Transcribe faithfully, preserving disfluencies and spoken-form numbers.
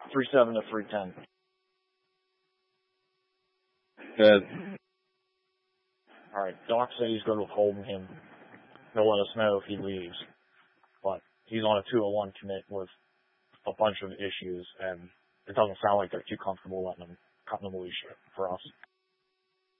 three seven to three ten. Good. Alright, Doc said he's going to withhold him. He'll let us know if he leaves. But he's on a two oh one commit with a bunch of issues, and it doesn't sound like they're too comfortable letting him, cutting him loose for us.